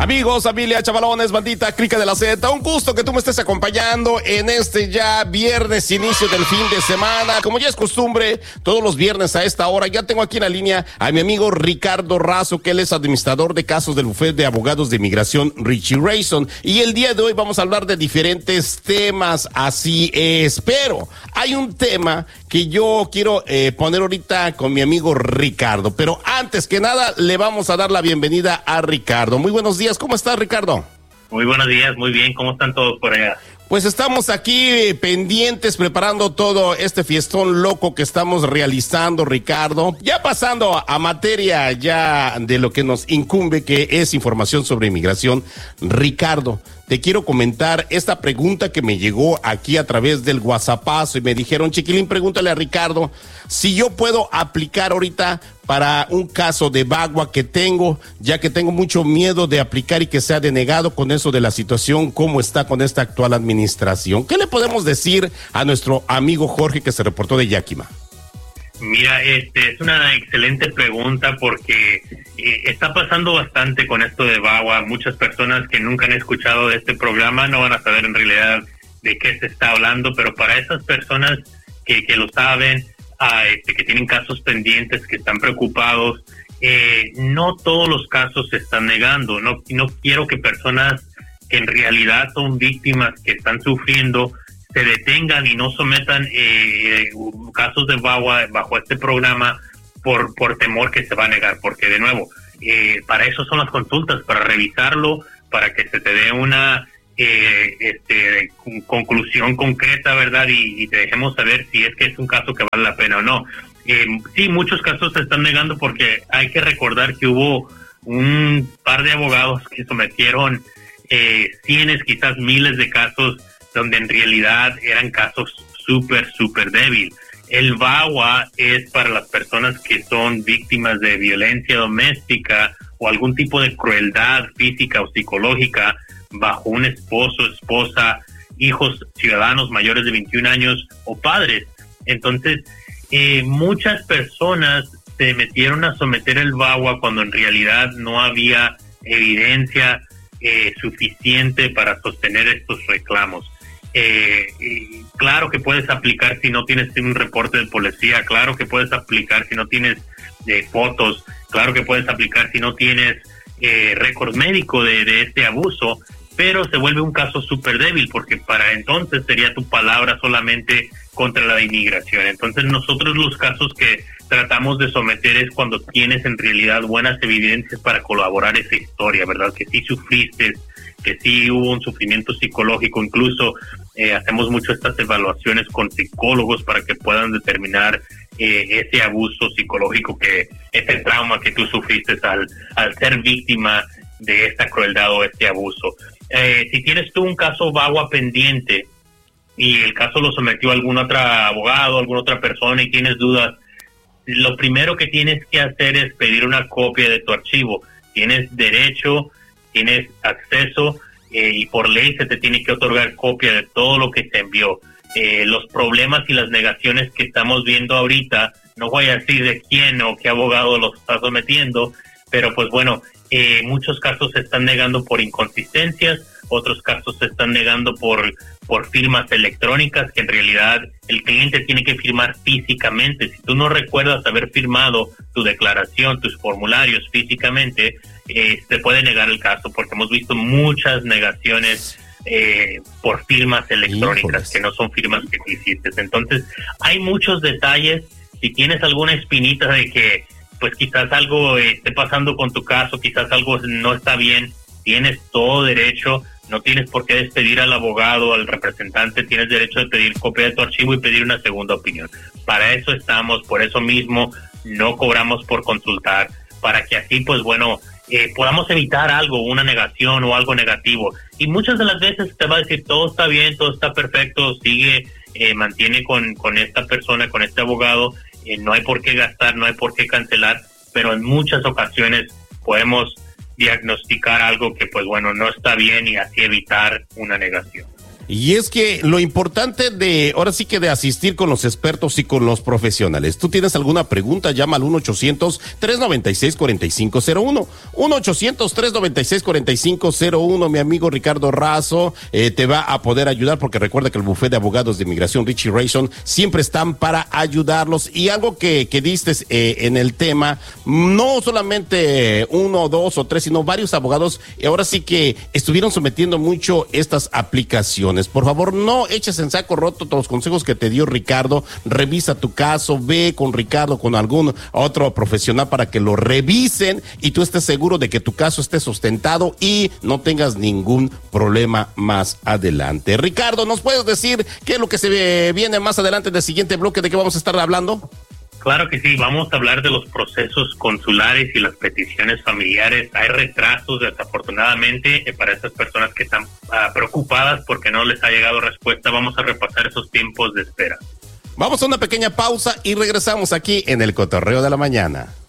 Amigos, familia, chavalones, bandita, clica de la Z, un gusto que tú me estés acompañando en este ya viernes, inicio del fin de semana. Como ya es costumbre, todos los viernes a esta hora, ya tengo aquí en la línea a mi amigo Ricardo Razo, que él es administrador de casos del bufete de abogados de inmigración Richie Rayson. Y el día de hoy vamos a hablar de diferentes temas, así es. Pero hay un tema que yo quiero poner ahorita con mi amigo Ricardo. Pero antes que nada, le vamos a dar la bienvenida a Ricardo. Muy buenos días, ¿cómo estás, Ricardo? Muy buenos días, muy bien, ¿cómo están todos por allá? Pues estamos aquí pendientes, preparando todo este fiestón loco que estamos realizando, Ricardo. Ya pasando a materia ya de lo que nos incumbe, que es información sobre inmigración. Ricardo, te quiero comentar esta pregunta que me llegó aquí a través del WhatsAppazo y me dijeron, Chiquilín, pregúntale a Ricardo si yo puedo aplicar ahorita para un caso de VAWA que tengo, ya que tengo mucho miedo de aplicar y que sea denegado con eso de la situación, cómo está con esta actual administración. ¿Qué le podemos decir a nuestro amigo Jorge que se reportó de Yakima? Mira, es una excelente pregunta porque está pasando bastante con esto de VAWA. Muchas personas que nunca han escuchado de este programa no van a saber en realidad de qué se está hablando, pero para esas personas que lo saben, que tienen casos pendientes, que están preocupados, no todos los casos se están negando. No quiero que personas que en realidad son víctimas, que están sufriendo, se detengan y no sometan casos de VAWA bajo este programa por temor que se va a negar, porque de nuevo, para eso son las consultas, para revisarlo, para que se te dé una conclusión concreta, ¿verdad? Y te dejemos saber si es que es un caso que vale la pena o no. Sí, muchos casos se están negando porque hay que recordar que hubo un par de abogados que sometieron cientos, quizás miles de casos donde en realidad eran casos súper débil. El VAWA es para las personas que son víctimas de violencia doméstica o algún tipo de crueldad física o psicológica bajo un esposo, esposa, hijos, ciudadanos mayores de 21 años o padres. Entonces, muchas personas se metieron a someter el VAWA cuando en realidad no había evidencia suficiente para sostener estos reclamos. Claro que puedes aplicar si no tienes un reporte de policía, claro que puedes aplicar si no tienes fotos, claro que puedes aplicar si no tienes récord médico de este abuso, pero se vuelve un caso súper débil porque para entonces sería tu palabra solamente contra la inmigración. Entonces nosotros los casos que tratamos de someter es cuando tienes en realidad buenas evidencias para colaborar esa historia, ¿verdad? Que sí sufriste, que sí hubo un sufrimiento psicológico, incluso hacemos mucho estas evaluaciones con psicólogos para que puedan determinar ese abuso psicológico, que ese trauma que tú sufriste al ser víctima de esta crueldad o este abuso. Si tienes tú un caso VAWA pendiente y el caso lo sometió algún otro abogado, alguna otra persona y tienes dudas, lo primero que tienes que hacer es pedir una copia de tu archivo. Tienes derecho, tienes acceso y por ley se te tiene que otorgar copia de todo lo que se envió. Los problemas y las negaciones que estamos viendo ahorita, no voy a decir de quién o qué abogado los está sometiendo, pero pues bueno, muchos casos se están negando por inconsistencias, otros casos se están negando por firmas electrónicas, que en realidad el cliente tiene que firmar físicamente. Si tú no recuerdas haber firmado tu declaración, tus formularios físicamente, se puede negar el caso, porque hemos visto muchas negaciones por firmas electrónicas, que no son firmas que tú hiciste. Entonces, hay muchos detalles. Si tienes alguna espinita de que pues quizás algo esté pasando con tu caso, quizás algo no está bien, tienes todo derecho. No tienes por qué despedir al abogado, al representante, tienes derecho de pedir copia de tu archivo y pedir una segunda opinión. Para eso estamos, por eso mismo no cobramos por consultar, para que así, pues bueno, podamos evitar algo, una negación o algo negativo. Y muchas de las veces te va a decir, todo está bien, todo está perfecto, sigue, mantiene con esta persona, con este abogado, no hay por qué gastar, no hay por qué cancelar, pero en muchas ocasiones podemos diagnosticar algo que pues bueno no está bien y así evitar una negación. Y es que lo importante ahora sí que de asistir con los expertos y con los profesionales. ¿Tú tienes alguna pregunta? Llama al 1-800-396-4501. 1-800-396-4501. Mi amigo Ricardo Razo te va a poder ayudar, porque recuerda que el bufete de abogados de inmigración Richie Rayson siempre están para ayudarlos. Y algo que diste en el tema, no solamente uno, dos o tres, sino varios abogados, ahora sí que estuvieron sometiendo mucho estas aplicaciones. Por favor, no eches en saco roto todos los consejos que te dio Ricardo. Revisa tu caso, ve con Ricardo, con algún otro profesional para que lo revisen y tú estés seguro de que tu caso esté sustentado y no tengas ningún problema más adelante. Ricardo, ¿nos puedes decir qué es lo que se viene más adelante en el siguiente bloque? ¿De qué vamos a estar hablando? Claro que sí, vamos a hablar de los procesos consulares y las peticiones familiares. Hay retrasos, desafortunadamente, para estas personas que están preocupadas porque no les ha llegado respuesta. Vamos a repasar esos tiempos de espera. Vamos a una pequeña pausa y regresamos aquí en el Cotorreo de la Mañana.